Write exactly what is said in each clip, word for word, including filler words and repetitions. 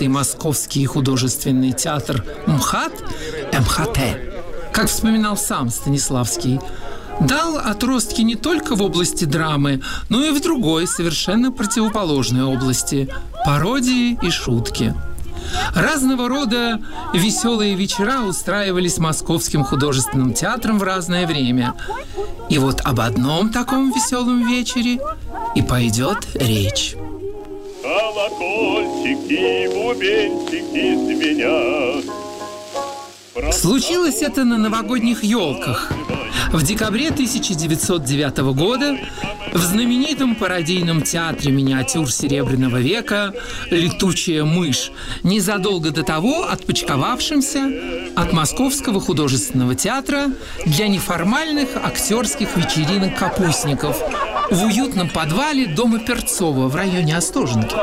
знаменитый Московский художественный театр МХАТ, эм ха тэ, как вспоминал сам Станиславский, дал отростки не только в области драмы, но и в другой, совершенно противоположной области – пародии и шутки. Разного рода веселые вечера устраивались Московским художественным театром в разное время. И вот об одном таком веселом вечере и пойдет речь. Колокольчики, бубенчики звенят. Случилось это на новогодних елках. В декабре тысяча девятьсот девятого года в знаменитом пародийном театре миниатюр Серебряного века «Летучая мышь», незадолго до того отпочковавшимся от Московского художественного театра для неформальных актерских вечеринок капустников в уютном подвале дома Перцова в районе Остоженки.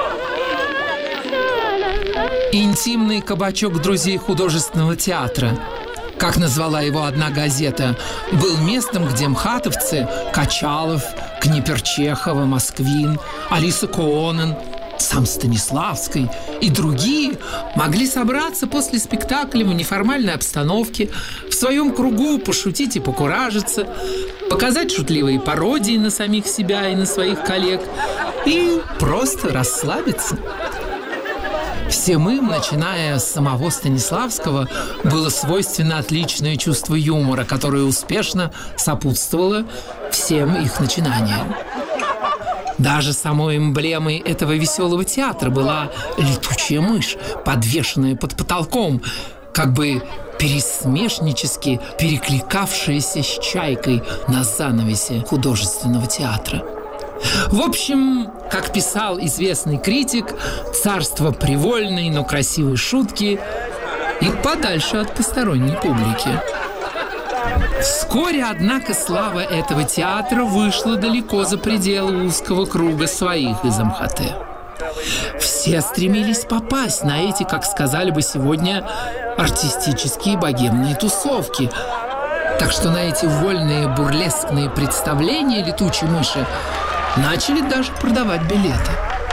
Интимный кабачок друзей художественного театра, как назвала его одна газета, был местом, где мхатовцы Качалов, Книперчехова, Москвин, Алиса Коонен, сам Станиславский и другие могли собраться после спектакля в неформальной обстановке, в своем кругу пошутить и покуражиться, показать шутливые пародии на самих себя и на своих коллег и просто расслабиться. Всем им, начиная с самого Станиславского, было свойственно отличное чувство юмора, которое успешно сопутствовало всем их начинаниям. Даже самой эмблемой этого веселого театра была летучая мышь, подвешенная под потолком, как бы пересмешнически перекликавшаяся с чайкой на занавесе художественного театра. В общем, как писал известный критик, царство привольной, но красивой шутки и подальше от посторонней публики. Вскоре, однако, слава этого театра вышла далеко за пределы узкого круга своих из эм ха тэ. Все стремились попасть на эти, как сказали бы сегодня, артистические богемные тусовки. Так что на эти вольные бурлескные представления летучей мыши начали даже продавать билеты.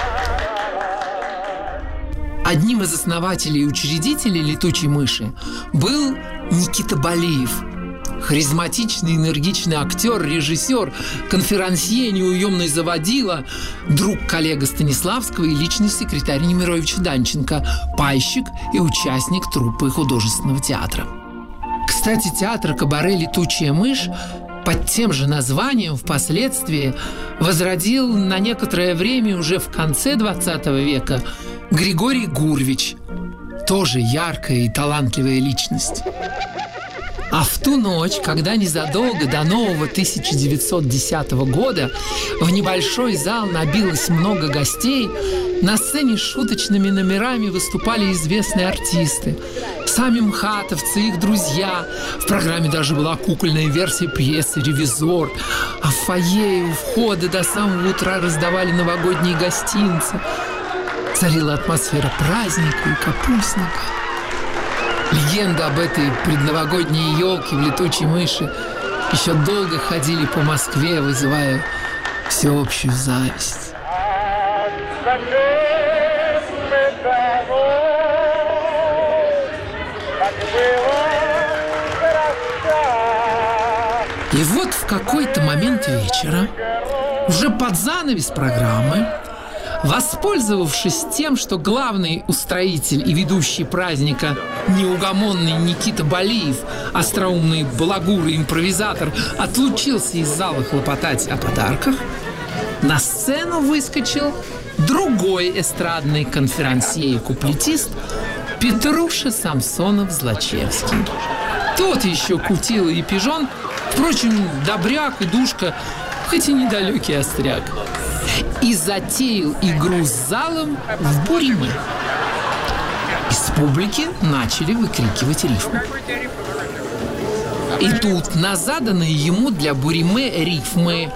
Одним из основателей и учредителей «Летучей мыши» был Никита Балиев. Харизматичный, энергичный актер, режиссер, конферансье, неуемный заводила, друг коллега Станиславского и личный секретарь Немировича Данченко, пайщик и участник труппы художественного театра. Кстати, театр кабаре «Летучая мышь» под тем же названием впоследствии возродил на некоторое время уже в конце двадцатого века Григорий Гурвич, тоже яркая и талантливая личность. А в ту ночь, когда незадолго до нового тысяча девятьсот десятого года в небольшой зал набилось много гостей, на сцене с шуточными номерами выступали известные артисты, сами мхатовцы, их друзья. В программе даже была кукольная версия пьесы «Ревизор», а в фойе и у входа до самого утра раздавали новогодние гостинцы. Царила атмосфера праздника и капустника. Легенды об этой предновогодней елке в «Летучей мыши» еще долго ходили по Москве, вызывая всеобщую зависть. И вот в какой-то момент вечера, уже под занавес программы, воспользовавшись тем, что главный устроитель и ведущий праздника неугомонный Никита Балиев, остроумный балагур и импровизатор, отлучился из зала хлопотать о подарках, на сцену выскочил другой эстрадный конферансье и куплетист Петруша Самсонов-Злачевский. Тот еще кутил и пижон, впрочем, добряк и душка, хоть и недалекий остряк. И затеял игру с залом в буриме. Из публики начали выкрикивать рифмы. И тут на заданные ему для буриме рифмы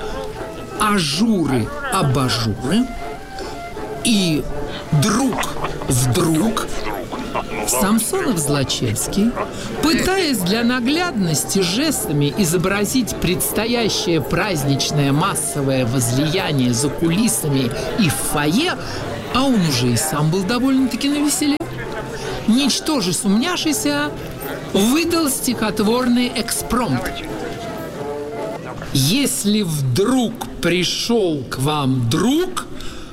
ажуры-абажуры и друг вдруг Самсонов-Злачевский, пытаясь для наглядности жестами изобразить предстоящее праздничное массовое возлияние за кулисами и в фойе, а он уже и сам был довольно-таки навеселе, ничтоже сумняшися, выдал стихотворный экспромт. Если вдруг пришел к вам друг,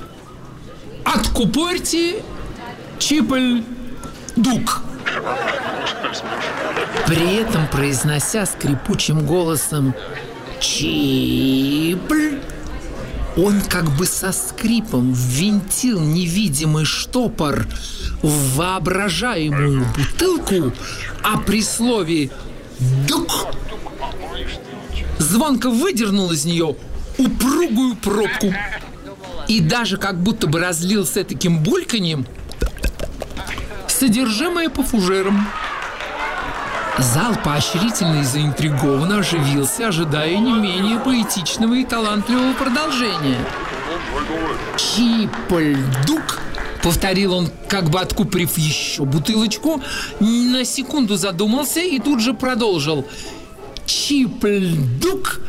откупорьте чиполь-дук. При этом, произнося скрипучим голосом «чипль», он как бы со скрипом ввинтил невидимый штопор в воображаемую бутылку, а при слове «дук» звонко выдернул из нее упругую пробку и даже как будто бы разлил с таким бульканьем содержимое по фужерам. Зал поощрительно и заинтригованно оживился, ожидая не менее поэтичного и талантливого продолжения. «Чиполь-дук», — повторил он, как бы откупорив еще бутылочку, на секунду задумался и тут же продолжил. «Чиполь-дук»,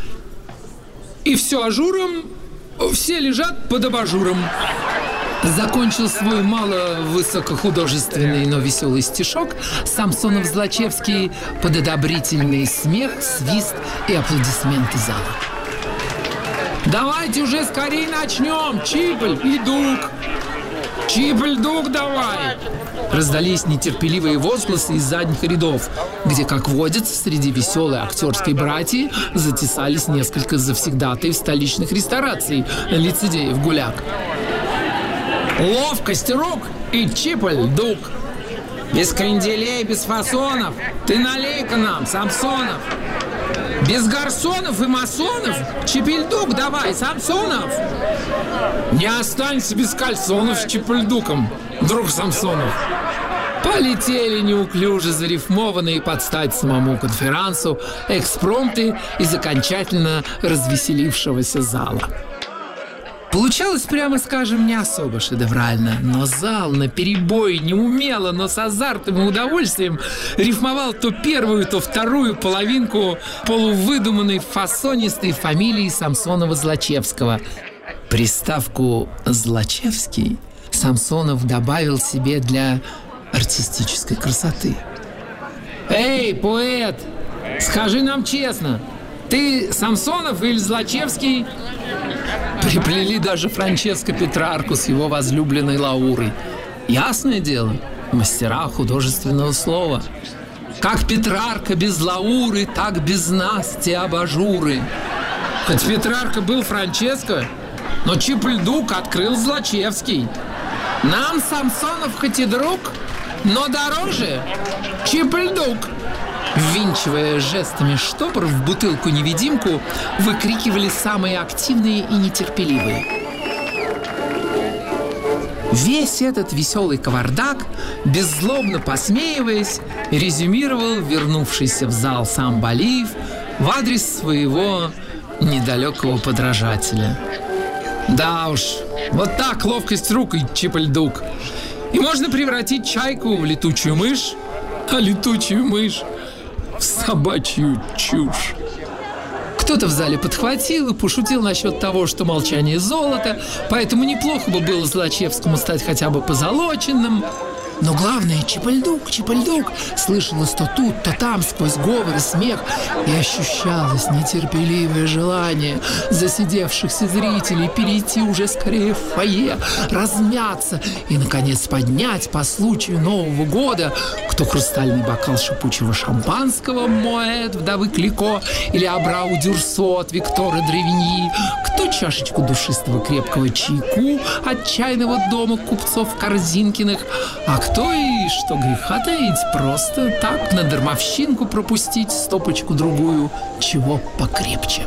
и все ажуром, все лежат под абажуром. Закончил свой мало высокохудожественный, но веселый стишок Самсонов-Злачевский под одобрительный смех, свист и аплодисменты зала. «Давайте уже скорее начнем, Чиполь и Дук! Чиполь-дук давай!» Раздались нетерпеливые возгласы из задних рядов, где, как водится, среди веселой актерской братьи затесались несколько завсегдатаев столичных рестораций, лицедеев-гуляк. «Ловкость рук и чиполь-дук! Без кренделей, без фасонов! Ты налей-ка нам, Самсонов! Без гарсонов и масонов! Чипельдук давай, Самсонов! Не останься без кальсонов с чипельдуком, друг Самсонов!» Полетели неуклюже зарифмованные под стать самому конферансу экспромты из окончательно развеселившегося зала. Получалось, прямо скажем, не особо шедеврально, но зал наперебой неумело, но с азартом и удовольствием рифмовал то первую, то вторую половинку полувыдуманной фасонистой фамилии Самсонова-Злачевского. Приставку «Злачевский» Самсонов добавил себе для артистической красоты. «Эй, поэт, скажи нам честно, ты Самсонов или Злачевский?» Приплели даже Франческо Петрарку с его возлюбленной Лаурой. Ясное дело, мастера художественного слова. Как Петрарка без Лауры, так без нас те абажуры. Хоть Петрарка был Франческо, но чиполь-дук открыл Злачевский. Нам Самсонов хоть и друг, но дороже чиполь-дук. Ввинчивая жестами штопор в бутылку-невидимку, выкрикивали самые активные и нетерпеливые. Весь этот веселый кавардак, беззлобно посмеиваясь, резюмировал вернувшийся в зал сам Балиев в адрес своего недалекого подражателя. Да уж, вот так ловкость рук и чиполь-дук. И можно превратить чайку в летучую мышь, а летучую мышь в собачью чушь. Кто-то в зале подхватил и пошутил насчет того, что молчание золото, поэтому неплохо бы было Злачевскому стать хотя бы позолоченным. Но главное, чиполь-дук, чиполь-дук слышалось то тут, то там, сквозь говор и смех, и ощущалось нетерпеливое желание засидевшихся зрителей перейти уже скорее в фойе, размяться и, наконец, поднять по случаю Нового года кто хрустальный бокал шипучего шампанского Моэт вдовы Клико или Абрау Дюрсо от Виктора Древиньи, кто чашечку душистого крепкого чайку от чайного дома купцов Корзинкиных, а кто и, что греха таить, просто так на дармовщинку пропустить стопочку-другую, чего покрепче.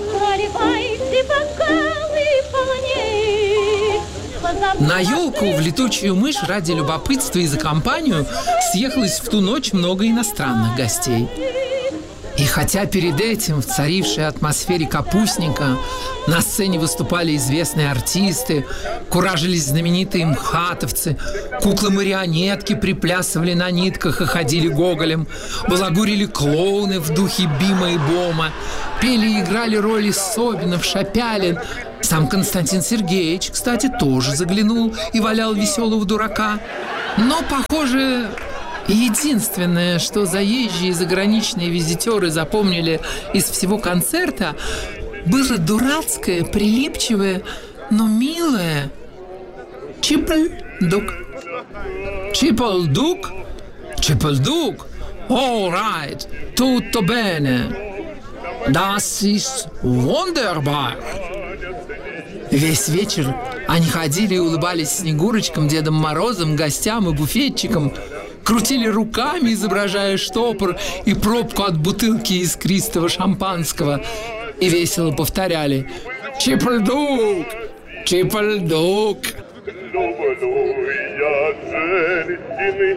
На елку в летучую мышь ради любопытства и за компанию съехалось в ту ночь много иностранных гостей. И хотя перед этим в царившей атмосфере капустника на сцене выступали известные артисты, куражились знаменитые мхатовцы, куклы-марионетки приплясывали на нитках и ходили гоголем, балагурили клоуны в духе Бима и Бома, пели и играли роли Собинов, Шапялин. Сам Константин Сергеевич, кстати, тоже заглянул и валял веселого дурака. Но, похоже, единственное, что заезжие и заграничные визитеры запомнили из всего концерта, было дурацкое, прилипчивое, но милое «Чиполь-дук». «Чиполь-дук? Чиполь-дук? All right, tutto bene. Das ist wunderbar». Весь вечер они ходили и улыбались Снегурочкам, Дедом Морозом, гостям и буфетчикам, крутили руками, изображая штопор и пробку от бутылки искристого шампанского, и весело повторяли «Чиполь-дук! Чиполь-дук!». Люблю я женщины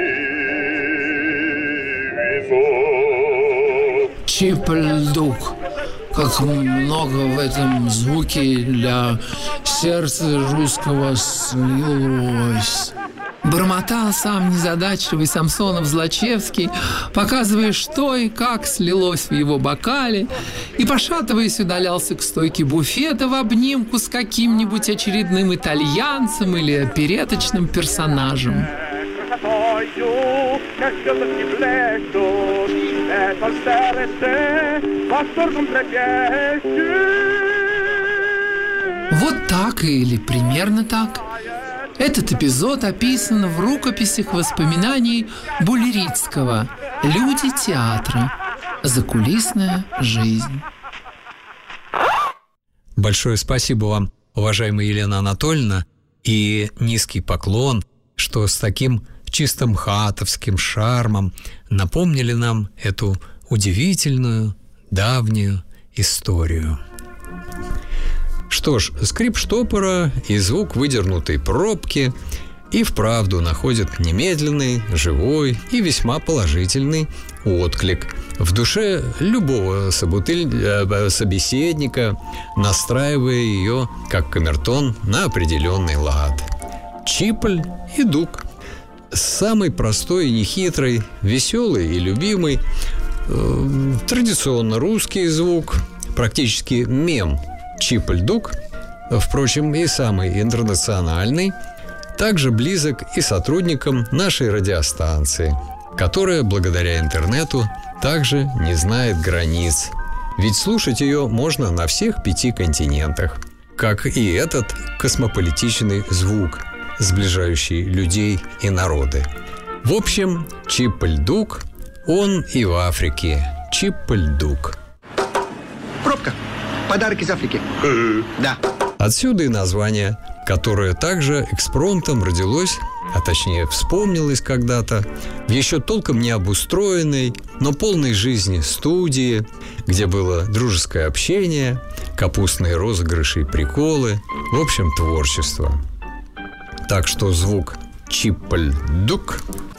и вино. Чиполь-дук. Как много в этом звуке для сердца русского слилось. Бормотал сам незадачливый Самсонов-Злачевский, показывая, что и как слилось в его бокале, и, пошатываясь, удалялся к стойке буфета в обнимку с каким-нибудь очередным итальянцем или опереточным персонажем. Вот так или примерно так. Этот эпизод описан в рукописях воспоминаний Булерицкого «Люди театра. Закулисная жизнь». Большое спасибо вам, уважаемая Елена Анатольевна, и низкий поклон, что с таким чистым хатовским шармом напомнили нам эту удивительную, давнюю историю. Что ж, скрип штопора и звук выдернутой пробки и вправду находят немедленный, живой и весьма положительный отклик в душе любого собутыль... собеседника, настраивая ее, как камертон, на определенный лад. Чиполь и дук. Самый простой и нехитрый, веселый и любимый, э, традиционно русский звук, практически мем «Чиполь-дук», впрочем, и самый интернациональный, также близок и сотрудникам нашей радиостанции, которая, благодаря интернету, также не знает границ. Ведь слушать ее можно на всех пяти континентах, как и этот космополитичный звук, сближающий людей и народы. В общем, Чиполь-дук, он и в Африке. Чиполь-дук. Пробка. Подарок из Африки. Да. Отсюда и название, которое также экспромтом родилось, а точнее вспомнилось когда-то, в еще толком не обустроенной, но полной жизни студии, где было дружеское общение, капустные розыгрыши и приколы, в общем, творчество. Так что звук «Чиполь-дук»,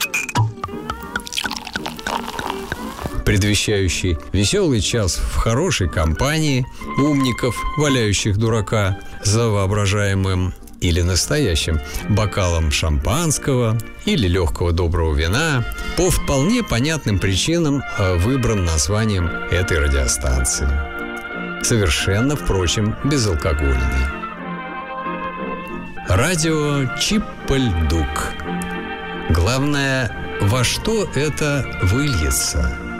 предвещающий веселый час в хорошей компании умников, валяющих дурака за воображаемым или настоящим бокалом шампанского или легкого доброго вина, по вполне понятным причинам выбран названием этой радиостанции. Совершенно, впрочем, безалкогольный. Радио Чиполь-дук. Главное, во что это выльется.